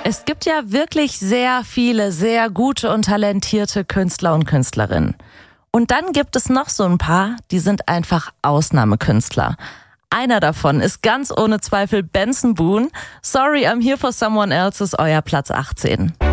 Es gibt ja wirklich sehr viele, sehr gute und talentierte Künstler und Künstlerinnen. Und dann gibt es noch so ein paar, die sind einfach Ausnahmekünstler. Einer davon ist ganz ohne Zweifel Benson Boone. Sorry, I'm Here for Someone Else ist euer Platz 18.